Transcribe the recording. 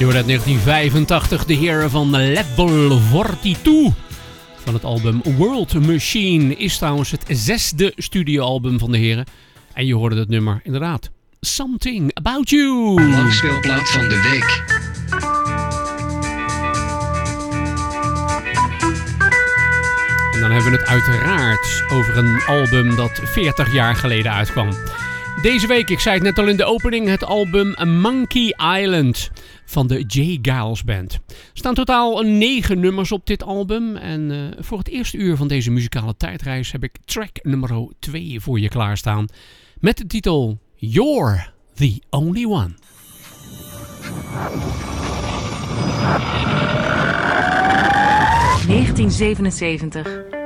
Je hoort uit 1985 de heren van Level 42 van het album World Machine. Is trouwens het 6e studioalbum van de heren. En je hoorde het nummer inderdaad. Something About You. Langspeelplaat van de week. En dan hebben we het uiteraard over een album dat 40 jaar geleden uitkwam. Deze week, ik zei het net al in de opening, het album Monkey Island van de J. Geils Band. Er staan totaal 9 nummers op dit album. En voor het eerste uur van deze muzikale tijdreis heb ik track nummer 2 voor je klaarstaan. Met de titel You're the Only One. (1977)